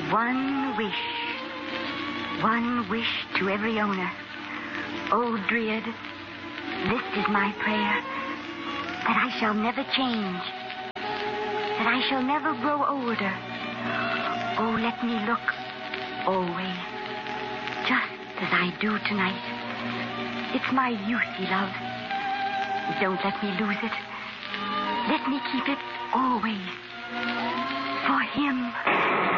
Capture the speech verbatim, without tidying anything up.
One wish. One wish to every owner. Oh, Dryad, this is my prayer. That I shall never change. That I shall never grow older. Oh, let me look always just as I do tonight. It's my youth he loves. Don't let me lose it. Let me keep it always for him.